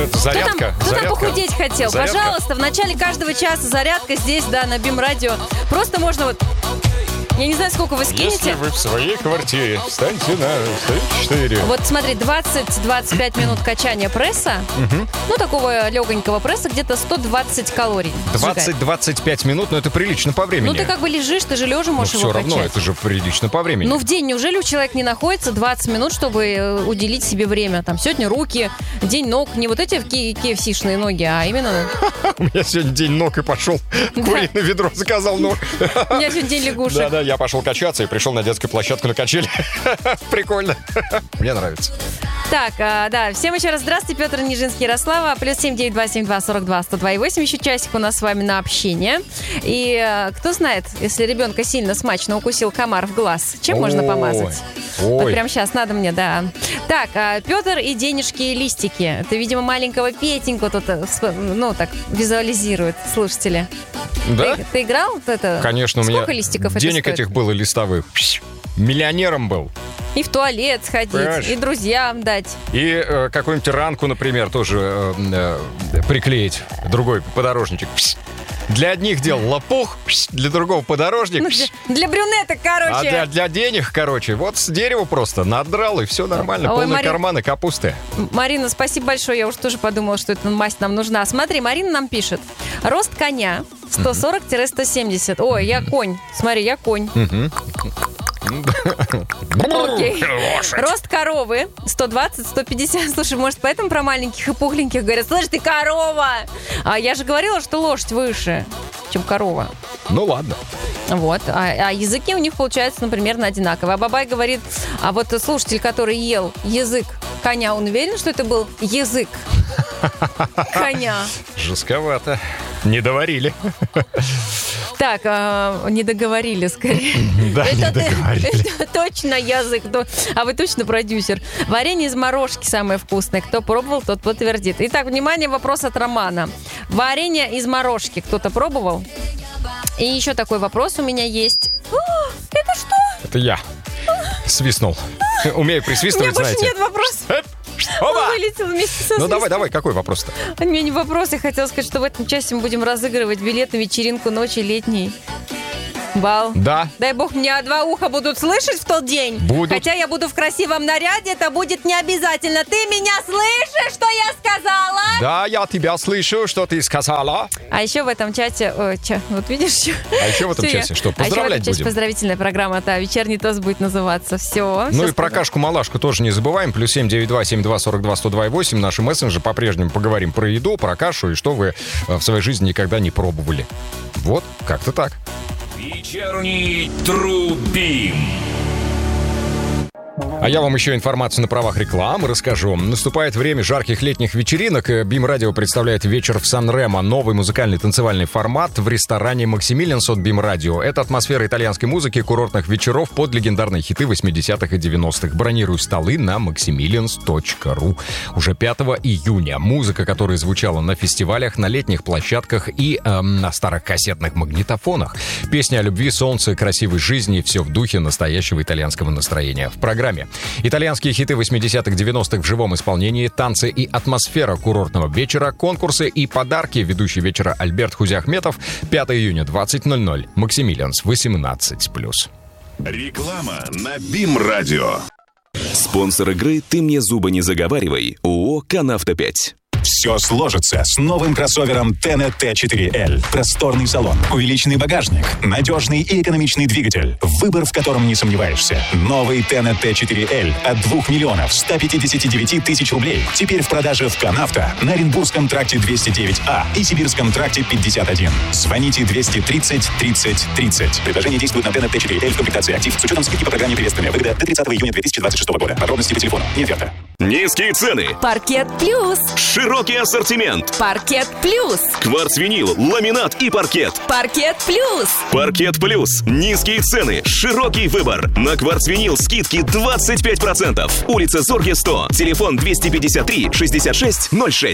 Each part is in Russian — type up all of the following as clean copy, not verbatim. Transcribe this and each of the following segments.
Зарядка. Кто там похудеть хотел? Зарядка. Пожалуйста, в начале каждого часа зарядка здесь, да, на БИМ-радио. Просто можно вот... Я не знаю, сколько вы скинете. Если вы в своей квартире, встаньте на 4. Вот смотри, 20-25 минут качания пресса, ну, такого легонького пресса, где-то 120 калорий. 20-25 минут, но это прилично по времени. Ну, ты как бы лежишь, ты же лежа можешь его качать. все равно, это же прилично по времени. Ну, в день неужели у человека не находится 20 минут, чтобы уделить себе время? Там, сегодня руки, день ног, не вот эти KFC-шные ноги, а именно... У меня сегодня день ног и пошел. Куриное ведро заказал ног. У меня сегодня день лягушек. Да-да, я пошел качаться и пришел на детскую площадку на качели. Прикольно. Мне нравится. Так, да, всем еще раз здравствуйте, Петр Нижинский, Ярослава, плюс 79272-42-102-102. Еще часик у нас с вами на общение. И кто знает, если ребенка сильно смачно укусил комар в глаз, чем можно помазать? Вот прямо сейчас надо мне, да. Так, Петр и денежки и листики. Это, видимо, маленького Петеньку тут, ну, так, визуализируют слушатели. Да? Ты играл вот это? Конечно, у меня сколько листиков денег это стоит? этих было листовых. Миллионером был. И в туалет сходить, понимаешь? И друзьям дать. И какую-нибудь ранку, например, тоже приклеить. Другой подорожничек. Для одних дел лопух, для другого подорожник. Ну, для брюнеток, короче. А для денег, короче, вот с дерева просто надрал, и все нормально. Ой, полные карманы капусты. Марина, спасибо большое. Я уж тоже подумала, что эта масть нам нужна. Смотри, Марина нам пишет. Рост коня 140-170. Ой, я конь. Смотри, я конь. Окей. Рост коровы 120-150. Слушай, может, поэтому про маленьких и пухленьких говорят: слышь, ты корова! А я же говорила, что лошадь выше, чем корова. Ну ладно. Вот. А языки у них получаются, например, одинаковые. А Бабай говорит, а вот слушатель, который ел язык коня, он уверен, что это был язык коня? Жестковато. Не доварили. Так, не договорили скорее. Да, не договорили. Это точно язык. А вы точно продюсер. Варенье из морожки самое вкусное. Кто пробовал, тот подтвердит. Итак, внимание, вопрос от Романа. Варенье из морожки кто-то пробовал? И еще такой вопрос у меня есть. Это что? Это я. Свистнул. Умею присвистывать, знаете. У меня больше нет вопросов. Он вылетел вместе со свистом. Давай, какой вопрос-то? У меня не вопрос, я хотела сказать, что в этом часе мы будем разыгрывать билет на вечеринку ночи летней. Бал. Да. Дай бог, меня 2 уха будут слышать в тот день. Будут. Хотя я буду в красивом наряде, это будет не обязательно. Ты меня слышишь, что я сказала? Да, я тебя слышу, что ты сказала. А еще в этом чате... вот видишь? А еще в этом часе что, поздравлять будем? Поздравительная программа, да, вечерний тост будет называться. Все. Ну и про кашку-малашку тоже не забываем. Плюс 792-72-42-102-8. Наши мессенджеры по-прежнему поговорим про еду, про кашу и что вы в своей жизни никогда не пробовали. Вот, как-то так. Вечерний Трубим. А я вам еще информацию на правах рекламы расскажу. Наступает время жарких летних вечеринок. БИМ-радио представляет вечер в Сан-Ремо. Новый музыкальный танцевальный формат в ресторане «Максимилианс» от БИМ-радио. Это атмосфера итальянской музыки, курортных вечеров под легендарные хиты 80-х и 90-х. Бронирую столы на maximilians.ru. Уже 5 июня. Музыка, которая звучала на фестивалях, на летних площадках и на старых кассетных магнитофонах. Песни о любви, солнце, красивой жизни. Все в духе настоящего итальянского настроения. В программе итальянские хиты 80-х, 90-х в живом исполнении, танцы и атмосфера курортного вечера, конкурсы и подарки. Ведущий вечера Альберт Хузиахметов. 5 июня, 20:00. Максимилианс, 18+. Реклама на БИМ-радио. Спонсор игры «Ты мне зубы не заговаривай» ООО «Канавто-5». Все сложится с новым кроссовером TENA T4L. Просторный салон, увеличенный багажник, надежный и экономичный двигатель. Выбор, в котором не сомневаешься. Новый TENA T4L от 2 миллионов 159 тысяч рублей. Теперь в продаже в Канавто, на Оренбургском тракте 209А и Сибирском тракте 51. Звоните 230 30 30. Предложение действует на TENA T4L в комплектации «Актив» с учетом скидки по программе «Приветственная выгода» до 30 июня 2026 года. Подробности по телефону. Не оферта. Низкие цены. Паркет плюс. Широкий ассортимент. Паркет плюс. Кварцвинил, ламинат и паркет. Паркет плюс. Паркет плюс. Низкие цены. Широкий выбор. На кварцвинил скидки 25%. Улица Зорге 100. Телефон 253 66 06.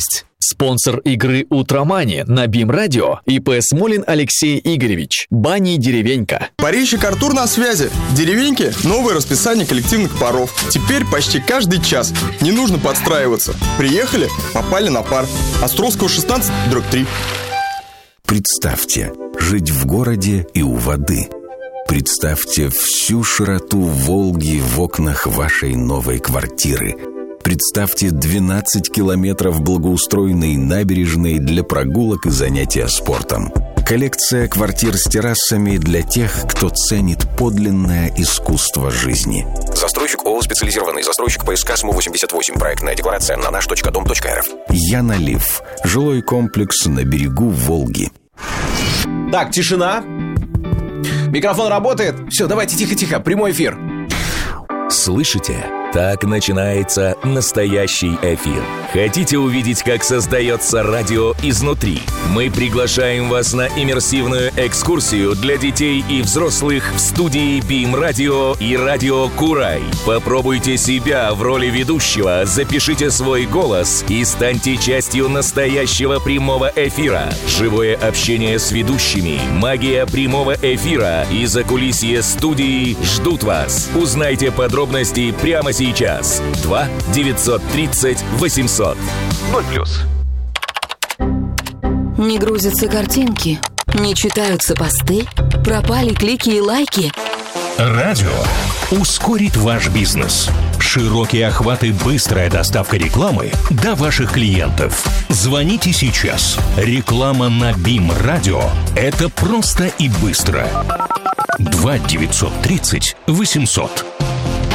Спонсор игры «Утромани» на БИМ-радио ИП Смолин Алексей Игоревич. Бани «Деревенька». Парищик Артур на связи. Деревеньки – новое расписание коллективных паров. Теперь почти каждый час. Не нужно подстраиваться. Приехали – попали на пар. Островского 16/3. Представьте, жить в городе и у воды. Представьте всю широту Волги в окнах вашей новой квартиры. Представьте 12 километров благоустроенной набережной для прогулок и занятия спортом. Коллекция квартир с террасами для тех, кто ценит подлинное искусство жизни. Застройщик ООО «Специализированный застройщик ПСК СМУ-88. Проектная декларация на наш.дом.рф. Янолив. Жилой комплекс на берегу Волги. Так, тишина. Микрофон работает? Все, давайте тихо-тихо, прямой эфир. Слышите? Так начинается настоящий эфир. Хотите увидеть, как создается радио изнутри? Мы приглашаем вас на иммерсивную экскурсию для детей и взрослых в студии БИМ-радио и радио Курай. Попробуйте себя в роли ведущего, запишите свой голос и станьте частью настоящего прямого эфира. Живое общение с ведущими, магия прямого эфира и закулисье студии ждут вас. Узнайте подробности прямо сейчас. 2 930 800. 0+. Не грузятся картинки, не читаются посты, пропали клики и лайки. Радио ускорит ваш бизнес. Широкий охват и быстрая доставка рекламы до ваших клиентов. Звоните сейчас. Реклама на БИМ-радио – это просто и быстро. 2 930 800.